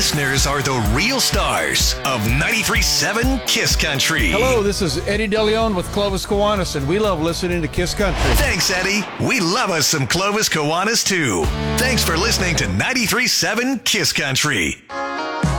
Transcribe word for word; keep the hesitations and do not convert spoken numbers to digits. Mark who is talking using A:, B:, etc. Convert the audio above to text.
A: listeners are the real stars of ninety-three point seven Kiss Country.
B: Hello, this is Eddie DeLeon with Clovis Kiwanis, and we love listening to Kiss Country.
A: Thanks, Eddie. We love us some Clovis Kiwanis, too. Thanks for listening to ninety-three point seven Kiss Country.